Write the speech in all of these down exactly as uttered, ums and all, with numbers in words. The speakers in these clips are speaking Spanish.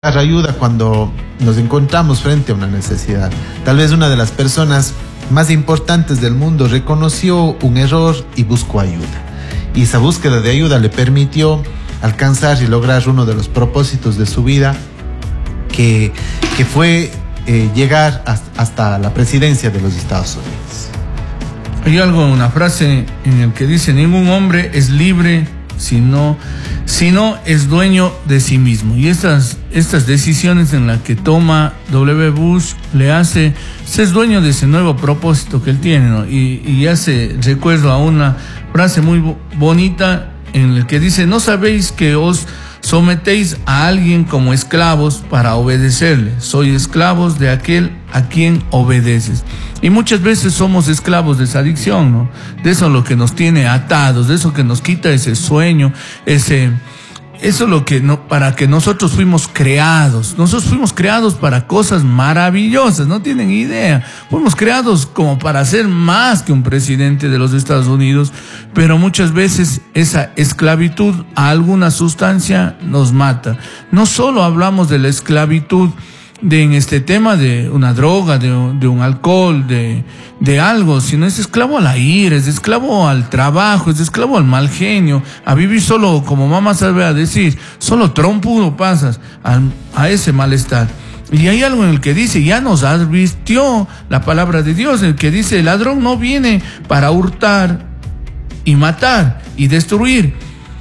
ayuda cuando nos encontramos frente a una necesidad. Tal vez una de las personas más importantes del mundo reconoció un error y buscó ayuda. Y esa búsqueda de ayuda le permitió alcanzar y lograr uno de los propósitos de su vida, que, que fue eh, llegar hasta, hasta la presidencia de los Estados Unidos. Hay algo, una frase en el que dice: ningún hombre es libre si no, si no es dueño de sí mismo. Y estas, estas decisiones en las que toma W. Bush le hace ser dueño de ese nuevo propósito que él tiene, ¿no? Y, y hace recuerdo a una frase muy bonita en la que dice: no sabéis que os sometéis a alguien como esclavos para obedecerle. Sois esclavos de aquel a quien obedeces. Y muchas veces somos esclavos de esa adicción, ¿no? De eso lo que nos tiene atados, de eso que nos quita ese sueño, ese... Eso es lo que no, para que nosotros fuimos creados. Nosotros fuimos creados para cosas maravillosas, no tienen idea. Fuimos creados como para ser más que un presidente de los Estados Unidos, pero muchas veces esa esclavitud a alguna sustancia nos mata. No solo hablamos de la esclavitud de en este tema de una droga, de, de un alcohol, de, de algo, sino es esclavo a la ira, es esclavo al trabajo, es esclavo al mal genio, a vivir solo, como mamá sabe a decir, solo trompudo pasas a, a ese malestar. Y hay algo en el que dice, ya nos advirtió la palabra de Dios, en el que dice: el ladrón no viene para hurtar y matar y destruir.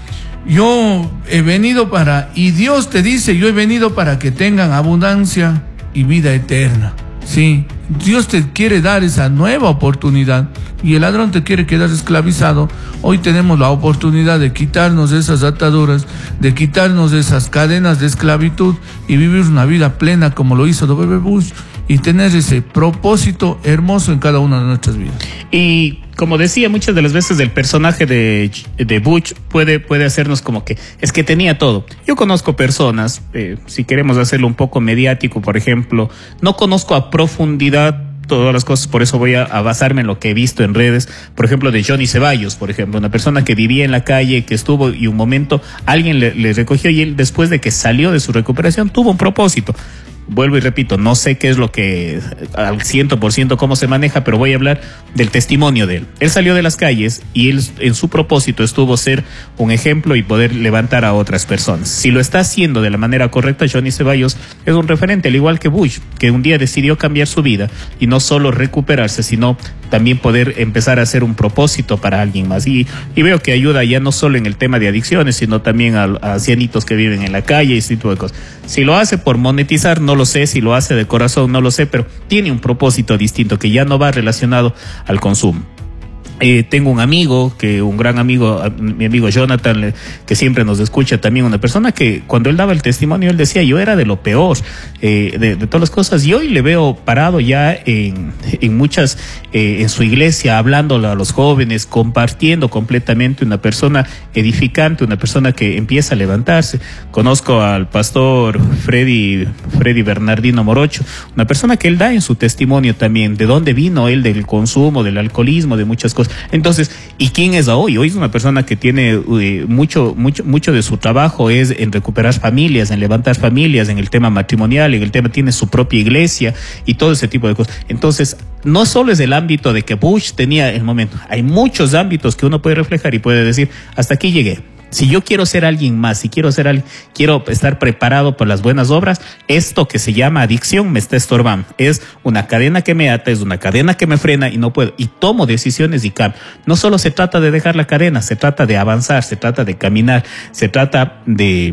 Yo he venido para, y Dios te dice, yo he venido para que tengan abundancia y vida eterna. Sí, Dios te quiere dar esa nueva oportunidad y el ladrón te quiere quedar esclavizado. Hoy tenemos la oportunidad de quitarnos esas ataduras, de quitarnos esas cadenas de esclavitud y vivir una vida plena como lo hizo W. Bush, y tener ese propósito hermoso en cada una de nuestras vidas. Y como decía, muchas de las veces el personaje de, de Bush puede, puede hacernos como que es que tenía todo. Yo conozco personas, eh, si queremos hacerlo un poco mediático, por ejemplo, no conozco a profundidad todas las cosas, por eso voy a, a basarme en lo que he visto en redes, por ejemplo, de Johnny Ceballos, por ejemplo, una persona que vivía en la calle, que estuvo y un momento alguien le, le recogió, y él, después de que salió de su recuperación, tuvo un propósito. Vuelvo y repito, no sé qué es lo que al ciento por ciento cómo se maneja, pero voy a hablar del testimonio de él. Él salió de las calles y él en su propósito estuvo ser un ejemplo y poder levantar a otras personas. Si lo está haciendo de la manera correcta, Johnny Ceballos es un referente, al igual que Bush, que un día decidió cambiar su vida y no solo recuperarse, sino también poder empezar a hacer un propósito para alguien más. Y, y veo que ayuda ya no solo en el tema de adicciones, sino también a, a ancianitos que viven en la calle y ese tipo de cosas. Si lo hace por monetizar, no lo sé, si lo hace de corazón, no lo sé, pero tiene un propósito distinto que ya no va relacionado al consumo. Eh, tengo un amigo, que un gran amigo, mi amigo Jonathan, que siempre nos escucha, también una persona que cuando él daba el testimonio, él decía: yo era de lo peor, eh, de, de todas las cosas, y hoy le veo parado ya en, en muchas, eh, en su iglesia, hablándole a los jóvenes, compartiendo completamente, una persona edificante, una persona que empieza a levantarse. Conozco al pastor Freddy, Freddy Bernardino Morocho, una persona que él da en su testimonio también, de dónde vino él, del consumo, del alcoholismo, de muchas cosas. Entonces, ¿y quién es hoy? Hoy es una persona que tiene eh, mucho, mucho, mucho de su trabajo es en recuperar familias, en levantar familias, en el tema matrimonial, en el tema, tiene su propia iglesia y todo ese tipo de cosas. Entonces, no solo es el ámbito de que Bush tenía el momento, hay muchos ámbitos que uno puede reflejar y puede decir: hasta aquí llegué. Si yo quiero ser alguien más, si quiero ser alguien, quiero estar preparado por las buenas obras, esto que se llama adicción me está estorbando. Es una cadena que me ata, es una cadena que me frena y no puedo. Y tomo decisiones y cambio. No solo se trata de dejar la cadena, se trata de avanzar, se trata de caminar, se trata de...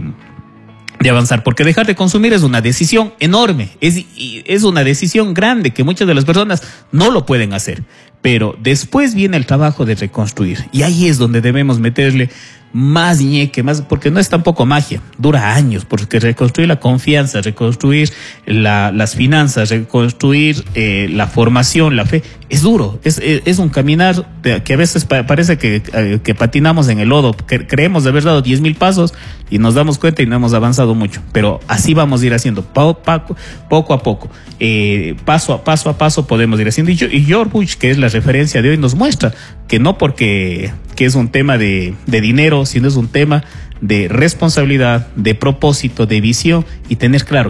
de avanzar, porque dejar de consumir es una decisión enorme, es, es una decisión grande que muchas de las personas no lo pueden hacer, pero después viene el trabajo de reconstruir, y ahí es donde debemos meterle más ñeque, más, porque no es tampoco magia, dura años, porque reconstruir la confianza, reconstruir la, las finanzas, reconstruir eh, la formación, la fe, es duro, es, es, es un caminar de, que a veces pa, parece que, eh, que patinamos en el lodo, que creemos de haber dado diez mil pasos y nos damos cuenta y no hemos avanzado mucho, pero así vamos a ir haciendo, poco, poco, poco a poco, eh, paso a paso a paso podemos ir haciendo. Y, y George Bush, que es la referencia de hoy, nos muestra que no porque que es un tema de, de dinero, sino es un tema de responsabilidad, de propósito, de visión y tener claro